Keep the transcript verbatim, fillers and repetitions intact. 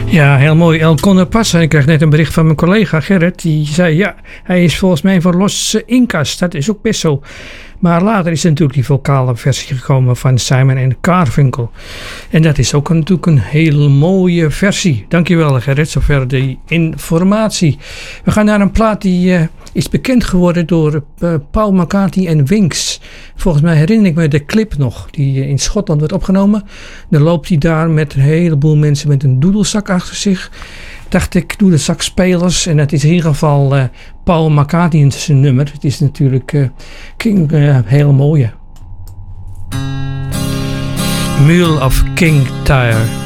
Ja, heel mooi. El Conde Pasa. Ik kreeg net een bericht van mijn collega Gerrit. Die zei, ja, hij is volgens mij van Los Incas. Dat is ook best zo. Maar later is er natuurlijk die vocale versie gekomen van Simon en Garfunkel. En dat is ook natuurlijk een hele mooie versie. Dankjewel Gerrit, zover de informatie. We gaan naar een plaat die uh, is bekend geworden door uh, Paul McCartney en Wings. Volgens mij herinner ik me de clip nog, die uh, in Schotland werd opgenomen. Dan loopt hij daar met een heleboel mensen met een doedelzak achter zich. Dacht ik, doedelzakspelers. En dat is in ieder geval uh, Paul McCartney zijn nummer. Het is natuurlijk uh, King, uh, heel mooie. Mule of King Tyre.